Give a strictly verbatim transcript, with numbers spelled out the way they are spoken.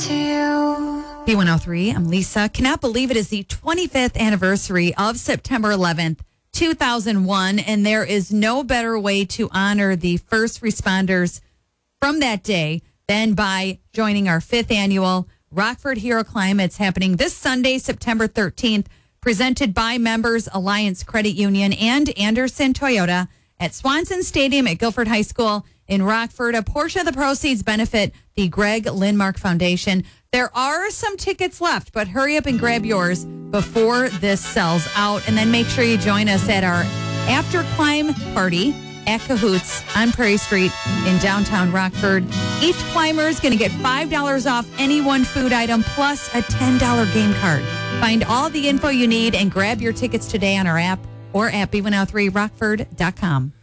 B one oh three, I'm Lisa. Cannot believe it is the twenty-fifth anniversary of September eleventh, two thousand one, and there is no better way to honor the first responders from that day than by joining our fifth annual Rockford Hero Climb. It's happening this Sunday, September thirteenth, presented by Members Alliance Credit Union and Anderson Toyota at Swanson Stadium at Guilford High School in Rockford. A portion of the proceeds benefit the Greg Lindmark Foundation. There are some tickets left, but hurry up and grab yours before this sells out. And then make sure you join us at our after climb party at Cahoots on Prairie Street in downtown Rockford. Each climber is going to get five dollars off any one food item plus a ten dollars game card. Find all the info you need and grab your tickets today on our app or at B one oh three rockford dot com.